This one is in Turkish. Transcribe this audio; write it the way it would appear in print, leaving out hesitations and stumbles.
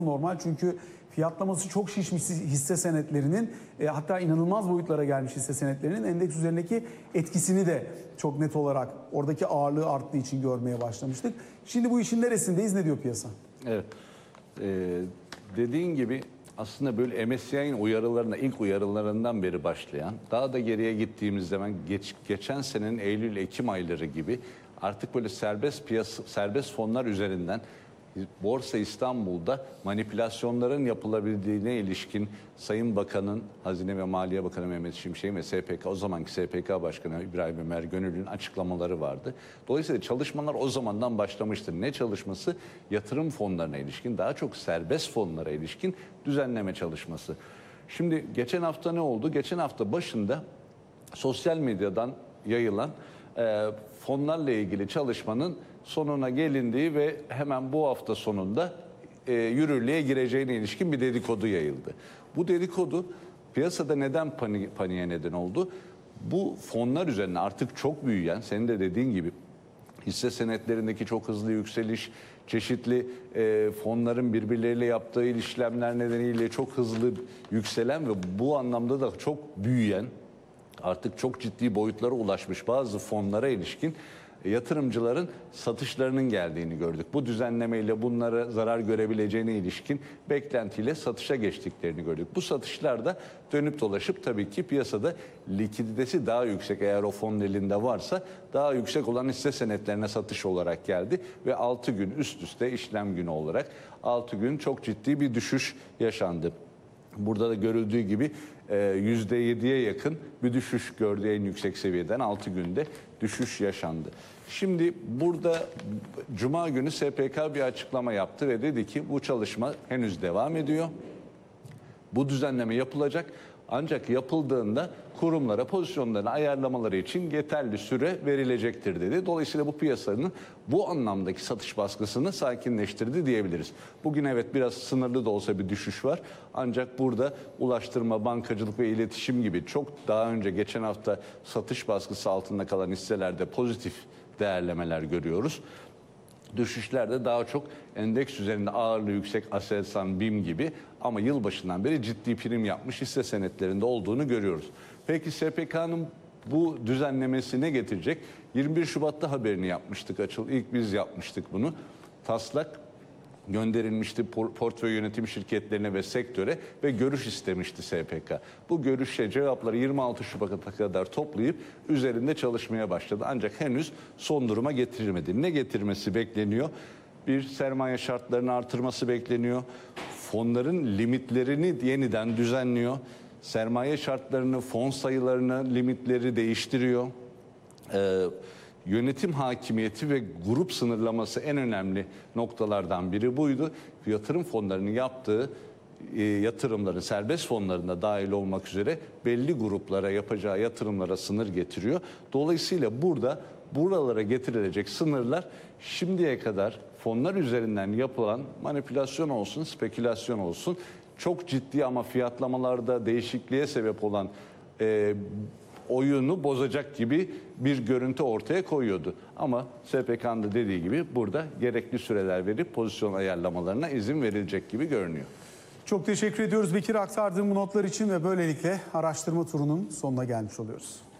normal, çünkü fiyatlaması çok şişmiş hisse senetlerinin, hatta inanılmaz boyutlara gelmiş hisse senetlerinin endeks üzerindeki etkisini de çok net olarak oradaki ağırlığı arttığı için görmeye başlamıştık. Şimdi bu işin neresindeyiz, ne diyor piyasa? Evet, dediğin gibi aslında böyle MSCI'nin uyarılarına, ilk uyarılarından beri başlayan, daha da geriye gittiğimiz zaman geçen senenin Eylül-Ekim ayları gibi artık böyle serbest fonlar üzerinden Borsa İstanbul'da manipülasyonların yapılabildiğine ilişkin Sayın Bakan'ın, Hazine ve Maliye Bakanı Mehmet Şimşek'in ve SPK, o zamanki SPK Başkanı İbrahim Ömer Gönül'ün açıklamaları vardı. Dolayısıyla çalışmalar o zamandan başlamıştır. Ne çalışması? Yatırım fonlarına ilişkin, daha çok serbest fonlara ilişkin düzenleme çalışması. Şimdi geçen hafta ne oldu? Geçen hafta başında sosyal medyadan yayılan fonlarla ilgili çalışmanın sonuna gelindiği ve hemen bu hafta sonunda yürürlüğe gireceğine ilişkin bir dedikodu yayıldı. Bu dedikodu piyasada neden paniğe neden oldu? Bu fonlar üzerine artık çok büyüyen, senin de dediğin gibi hisse senetlerindeki çok hızlı yükseliş, çeşitli fonların birbirleriyle yaptığı işlemler nedeniyle çok hızlı yükselen ve bu anlamda da çok büyüyen, artık çok ciddi boyutlara ulaşmış bazı fonlara ilişkin yatırımcıların satışlarının geldiğini gördük. Bu düzenlemeyle bunlara zarar görebileceğine ilişkin beklentiyle satışa geçtiklerini gördük. Bu satışlar da dönüp dolaşıp tabii ki piyasada likiditesi daha yüksek, eğer o fonun elinde varsa daha yüksek olan hisse senetlerine satış olarak geldi ve 6 gün üst üste işlem günü olarak 6 gün çok ciddi bir düşüş yaşandı. Burada da görüldüğü gibi %7'ye yakın bir düşüş gördü, en yüksek seviyeden 6 günde düşüş yaşandı. Şimdi burada Cuma günü SPK bir açıklama yaptı ve dedi ki bu çalışma henüz devam ediyor. Bu düzenleme yapılacak, ancak yapıldığında kurumlara pozisyonlarını ayarlamaları için yeterli süre verilecektir dedi. Dolayısıyla bu piyasanın bu anlamdaki satış baskısını sakinleştirdi diyebiliriz. Bugün evet biraz sınırlı da olsa bir düşüş var. Ancak burada ulaştırma, bankacılık ve iletişim gibi çok daha önce geçen hafta satış baskısı altında kalan hisselerde pozitif değerlemeler görüyoruz. Düşüşlerde daha çok endeks üzerinde ağırlığı yüksek Aselsan, BİM gibi ama yılbaşından beri ciddi prim yapmış hisse senetlerinde olduğunu görüyoruz. Peki SPK'nın bu düzenlemesi ne getirecek? 21 Şubat'ta haberini yapmıştık Açıl. İlk biz yapmıştık bunu. Taslak gönderilmişti portföy yönetim şirketlerine ve sektöre ve görüş istemişti SPK. Bu görüşe cevapları 26 Şubat'a kadar toplayıp üzerinde çalışmaya başladı. Ancak henüz son duruma getirilmedi. Ne getirmesi bekleniyor? Bir, sermaye şartlarını artırması bekleniyor. Fonların limitlerini yeniden düzenliyor. Sermaye şartlarını, fon sayılarını, limitleri değiştiriyor. Yönetim hakimiyeti ve grup sınırlaması en önemli noktalardan biri buydu. Yatırım fonlarının yaptığı yatırımların serbest fonlarında dahil olmak üzere belli gruplara yapacağı yatırımlara sınır getiriyor. Dolayısıyla buralara getirilecek sınırlar şimdiye kadar fonlar üzerinden yapılan manipülasyon olsun, spekülasyon olsun, çok ciddi ama fiyatlamalarda değişikliğe sebep olan oyunu bozacak gibi bir görüntü ortaya koyuyordu. Ama SPK'nın da dediği gibi burada gerekli süreler verip pozisyon ayarlamalarına izin verilecek gibi görünüyor. Çok teşekkür ediyoruz Bekir, aktardığım bu notlar için ve böylelikle araştırma turunun sonuna gelmiş oluyoruz.